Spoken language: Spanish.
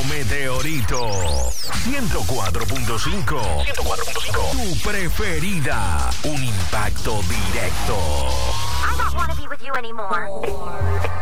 Meteorito 104.5. Tu preferida. Un impacto directo. I don't want to be with you anymore.